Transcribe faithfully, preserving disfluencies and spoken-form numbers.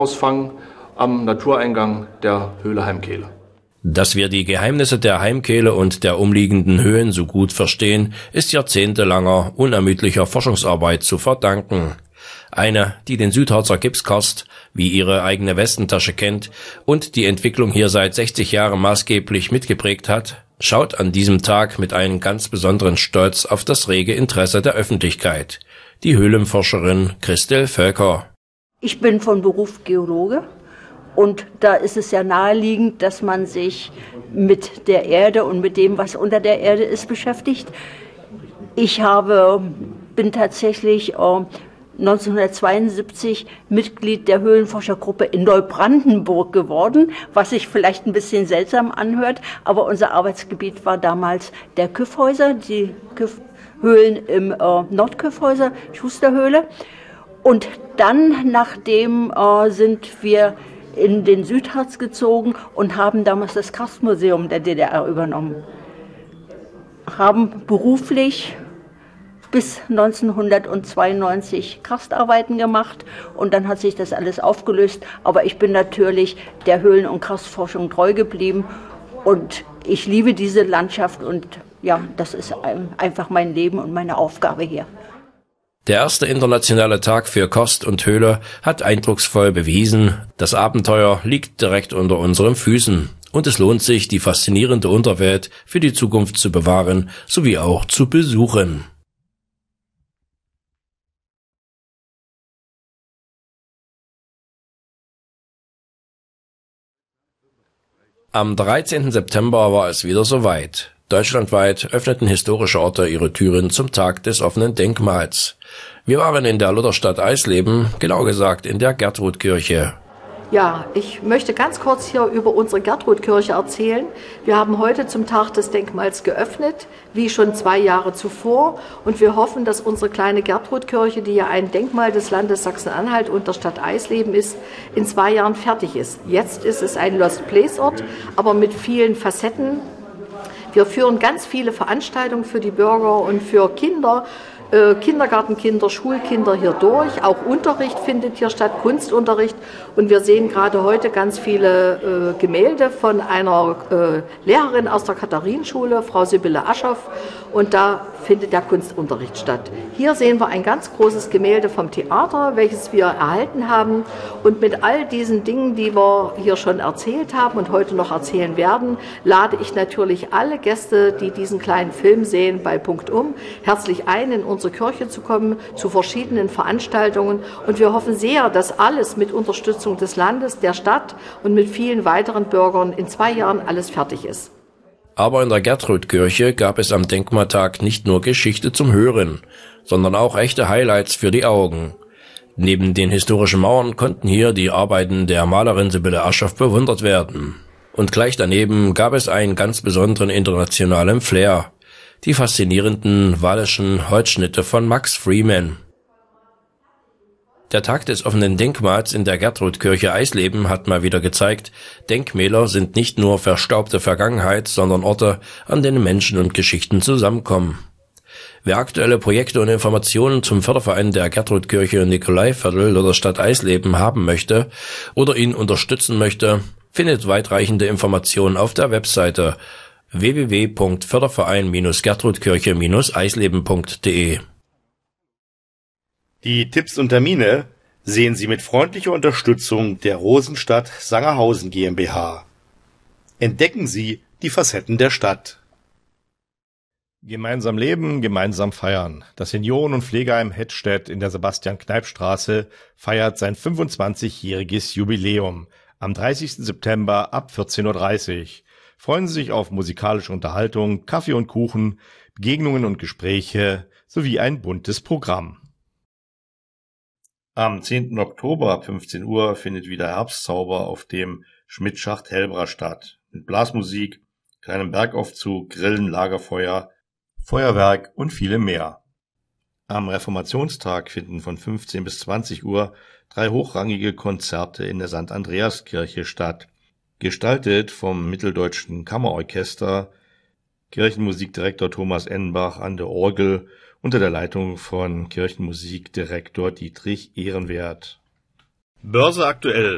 Ausfang am Natureingang der Höhle Heimkehle. Dass wir die Geheimnisse der Heimkehle und der umliegenden Höhen so gut verstehen, ist jahrzehntelanger, unermüdlicher Forschungsarbeit zu verdanken. Eine, die den Südharzer Gipskarst wie ihre eigene Westentasche kennt und die Entwicklung hier seit sechzig Jahren maßgeblich mitgeprägt hat, schaut an diesem Tag mit einem ganz besonderen Stolz auf das rege Interesse der Öffentlichkeit. Die Höhlenforscherin Christel Völker. Ich bin von Beruf Geologe. Und da ist es ja naheliegend, dass man sich mit der Erde und mit dem, was unter der Erde ist, beschäftigt. Ich habe, bin tatsächlich äh, neunzehnhundertzweiundsiebzig Mitglied der Höhlenforschergruppe in Neubrandenburg geworden, was sich vielleicht ein bisschen seltsam anhört, aber unser Arbeitsgebiet war damals der Kyffhäuser, die Kyffhöhlen im äh, Nordkyffhäuser, Schusterhöhle. Und dann, nachdem äh, sind wir in den Südharz gezogen und haben damals das Karstmuseum der D D R übernommen. Haben beruflich bis neunzehnhundertzweiundneunzig Karstarbeiten gemacht und dann hat sich das alles aufgelöst. Aber ich bin natürlich der Höhlen- und Karstforschung treu geblieben und ich liebe diese Landschaft und ja, das ist einfach mein Leben und meine Aufgabe hier. Der erste internationale Tag für Karst und Höhle hat eindrucksvoll bewiesen, das Abenteuer liegt direkt unter unseren Füßen und es lohnt sich, die faszinierende Unterwelt für die Zukunft zu bewahren sowie auch zu besuchen. Am dreizehnten September war es wieder soweit. Deutschlandweit öffneten historische Orte ihre Türen zum Tag des offenen Denkmals. Wir waren in der Lutherstadt Eisleben, genau gesagt in der Gertrudkirche. Ja, ich möchte ganz kurz hier über unsere Gertrudkirche erzählen. Wir haben heute zum Tag des Denkmals geöffnet, wie schon zwei Jahre zuvor. Und wir hoffen, dass unsere kleine Gertrudkirche, die ja ein Denkmal des Landes Sachsen-Anhalt und der Stadt Eisleben ist, in zwei Jahren fertig ist. Jetzt ist es ein Lost Place Ort, aber mit vielen Facetten. Wir führen ganz viele Veranstaltungen für die Bürger und für Kinder, äh, Kindergartenkinder, Schulkinder hier durch. Auch Unterricht findet hier statt, Kunstunterricht. Und wir sehen gerade heute ganz viele äh, Gemälde von einer äh, Lehrerin aus der Katharinenschule, Frau Sibylle Aschoff. Und da findet der Kunstunterricht statt. Hier sehen wir ein ganz großes Gemälde vom Theater, welches wir erhalten haben. Und mit all diesen Dingen, die wir hier schon erzählt haben und heute noch erzählen werden, lade ich natürlich alle Gäste, die diesen kleinen Film sehen, bei Punktum, herzlich ein, in unsere Kirche zu kommen, zu verschiedenen Veranstaltungen. Und wir hoffen sehr, dass alles mit Unterstützung des Landes, der Stadt und mit vielen weiteren Bürgern in zwei Jahren alles fertig ist. Aber in der Gertrudkirche gab es am Denkmaltag nicht nur Geschichte zum Hören, sondern auch echte Highlights für die Augen. Neben den historischen Mauern konnten hier die Arbeiten der Malerin Sibylle Aschoff bewundert werden. Und gleich daneben gab es einen ganz besonderen internationalen Flair, die faszinierenden wallischen Holzschnitte von Max Freeman. Der Tag des offenen Denkmals in der Gertrudkirche Eisleben hat mal wieder gezeigt, Denkmäler sind nicht nur verstaubte Vergangenheit, sondern Orte, an denen Menschen und Geschichten zusammenkommen. Wer aktuelle Projekte und Informationen zum Förderverein der Gertrudkirche Nikolaiviertel oder Stadt Eisleben haben möchte oder ihn unterstützen möchte, findet weitreichende Informationen auf der Webseite w w w punkt förderverein gertrudkirche eisleben punkt de. Die Tipps und Termine sehen Sie mit freundlicher Unterstützung der Rosenstadt Sangerhausen GmbH. Entdecken Sie die Facetten der Stadt. Gemeinsam leben, gemeinsam feiern. Das Senioren- und Pflegeheim Hettstedt in der Sebastian-Kneipp-Straße feiert sein fünfundzwanzigjähriges Jubiläum am dreißigsten September ab vierzehn Uhr dreißig. Freuen Sie sich auf musikalische Unterhaltung, Kaffee und Kuchen, Begegnungen und Gespräche sowie ein buntes Programm. Am zehnten Oktober ab fünfzehn Uhr findet wieder Herbstzauber auf dem Schmidt-Schacht Helbra statt. Mit Blasmusik, kleinem Bergaufzug, Grillen, Lagerfeuer, Feuerwerk und vielem mehr. Am Reformationstag finden von fünfzehn bis zwanzig Uhr drei hochrangige Konzerte in der Sankt Andreaskirche statt. Gestaltet vom Mitteldeutschen Kammerorchester, Kirchenmusikdirektor Thomas Ennbach an der Orgel unter der Leitung von Kirchenmusikdirektor Dietrich Ehrenwert. Börse aktuell.